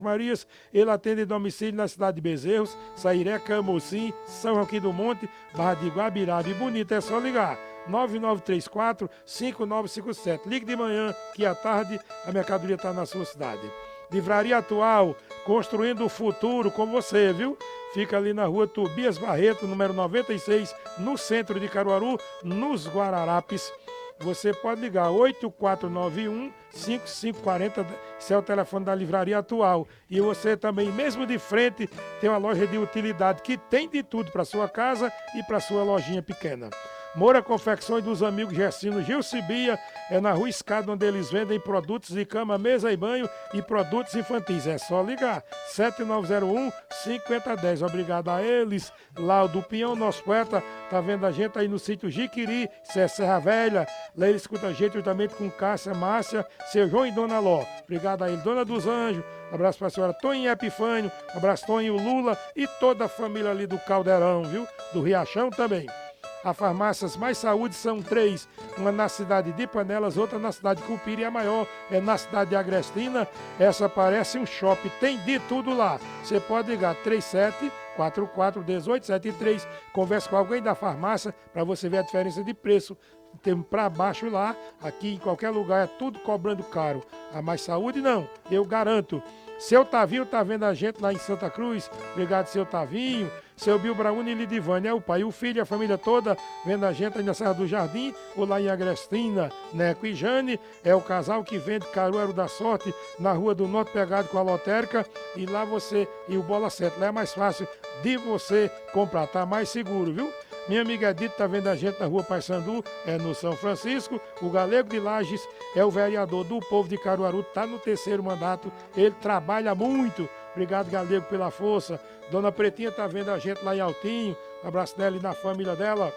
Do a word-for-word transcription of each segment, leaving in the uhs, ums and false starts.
Marias, ele atende domicílio na cidade de Bezerros, Sairé, Camocim, São Joaquim do Monte, Barra de Guabiraba e Bonita, é só ligar. nove nove três quatro, cinco nove cinco sete. Ligue de manhã, que à tarde a mercadoria está na sua cidade. Livraria Atual, construindo o futuro com você, viu? Fica ali na rua Tobias Barreto, número noventa e seis, no centro de Caruaru, nos Guararapes. Você pode ligar oito quatro nove um, cinco cinco quatro zero, esse é o telefone da Livraria Atual. E você também, mesmo de frente, tem uma loja de utilidade que tem de tudo para sua casa e para sua lojinha pequena. Moura Confecções dos amigos Gessino Gilcibia, é na Rua Escada, onde eles vendem produtos de cama, mesa e banho e produtos infantis. É só ligar, sete nove zero um, cinco zero um zero. Obrigado a eles. Lá o do Pinhão, nosso poeta, tá vendo a gente aí no sítio Jiquiri, isso é Serra Velha. Lá ele escuta a gente juntamente com Cássia, Márcia, seu João e Dona Ló. Obrigado a ele. Dona dos Anjos, abraço para a senhora Toninho Epifânio, abraço Toninho Lula e toda a família ali do Caldeirão, viu? Do Riachão também. As farmácias Mais Saúde são três, uma na cidade de Panelas, outra na cidade de Cupira e a maior é na cidade de Agrestina. Essa parece um shopping, tem de tudo lá. Você pode ligar três sete quatro quatro um oito sete três, converse com alguém da farmácia para você ver a diferença de preço. Tem para baixo lá, aqui em qualquer lugar é tudo cobrando caro. A Mais Saúde não, eu garanto. Seu Tavinho tá vendo a gente lá em Santa Cruz, obrigado seu Tavinho. Seu Bill Brauni e Lidivane, é o pai, o filho e a família toda vendo a gente aí na Serra do Jardim ou lá em Agrestina. Neco e Jane é o casal que vende Caruaru da Sorte na Rua do Norte, pegado com a lotérica. E lá você, e o Bola Sete, lá é mais fácil de você comprar, tá mais seguro, viu? Minha amiga Edith tá vendo a gente na Rua Paissandu, é no São Francisco. O Galego de Lages é o vereador do povo de Caruaru, tá no terceiro mandato, ele trabalha muito. Obrigado, Galego, pela força. Dona Pretinha tá vendo a gente lá em Altinho. Um abraço dela e na família dela.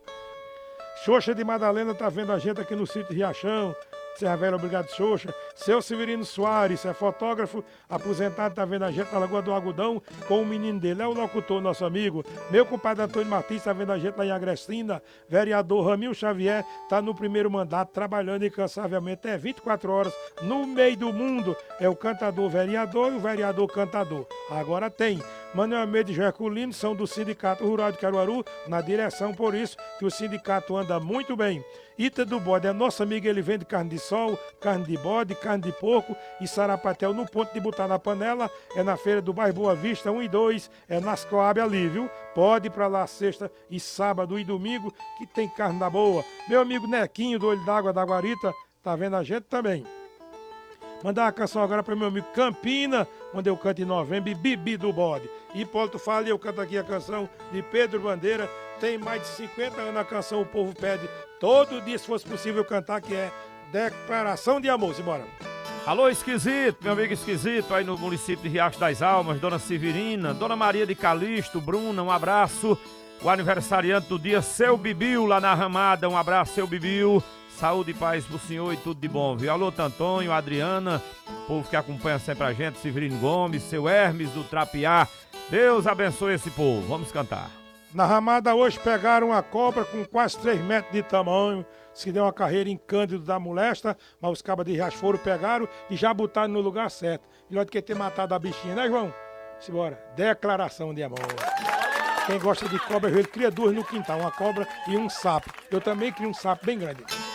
Xoxa de Madalena tá vendo a gente aqui no sítio Riachão. Serra Velha, obrigado, Xoxa. Seu Severino Soares, é fotógrafo, aposentado, tá vendo a gente na Lagoa do Algodão com o menino dele. É o locutor, nosso amigo. Meu compadre Antônio Martins tá vendo a gente lá em Agrestina. Vereador Ramil Xavier tá no primeiro mandato, trabalhando incansavelmente. É vinte e quatro horas no meio do mundo. É o cantador vereador e o vereador cantador. Agora tem. Manuel Almeida e Herculino são do Sindicato Rural de Caruaru, na direção, por isso que o sindicato anda muito bem. Ita do Bode é nosso amigo, ele vende carne de sol, carne de bode, carne de porco e sarapatel no ponto de botar na panela. É na feira do bairro Boa Vista, um e dois, é nas Coab ali, viu? Pode ir pra lá sexta e sábado e domingo, que tem carne da boa. Meu amigo Nequinho do Olho d'Água da Guarita, tá vendo a gente também. Mandar uma canção agora para meu amigo Campina, onde eu canto em novembro, Bibi do Bode. Hipólito fala e eu canto aqui a canção de Pedro Bandeira. Tem mais de cinquenta anos a canção, o povo pede todo dia, se fosse possível cantar, que é Declaração de Amor. Simbora. Alô, Esquisito, meu amigo Esquisito, aí no município de Riacho das Almas, Dona Severina, Dona Maria de Calixto, Bruna, um abraço. O aniversariante do dia, seu Bibiu, lá na Ramada, um abraço, seu Bibiu. Saúde e paz pro senhor e tudo de bom, viu? Alô, Tantônio, Adriana, povo que acompanha sempre a gente, Severino Gomes, seu Hermes do Trapiá. Deus abençoe esse povo. Vamos cantar. Na Ramada hoje pegaram uma cobra com quase três metros de tamanho. Se deu uma carreira em Cândido da Molesta, mas os cabas de Riacho foram, pegaram e já botaram no lugar certo. Melhor do que ter matado a bichinha, né, João? Simbora. Declaração de amor. Quem gosta de cobra, ele cria duas no quintal, uma cobra e um sapo. Eu também crio um sapo bem grande.